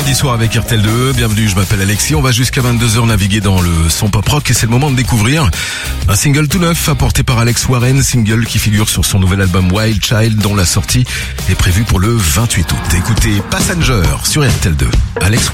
mardi soir avec RTL2. Bienvenue, je m'appelle Alexis. On va jusqu'à 22h naviguer dans le son pop rock et c'est le moment de découvrir un single tout neuf apporté par Alex Warren, single qui figure sur son nouvel album Wild Child dont la sortie est prévue pour le 28 août. Écoutez Passenger sur RTL2. Alex Warren.